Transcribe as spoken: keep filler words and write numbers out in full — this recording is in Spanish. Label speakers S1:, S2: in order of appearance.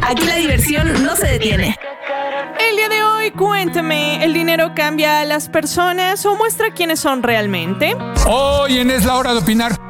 S1: Aquí la diversión no se detiene.
S2: El día de hoy, cuéntame, ¿el dinero cambia a las personas o muestra quiénes son realmente?
S3: Hoy en Es la Hora de Opinar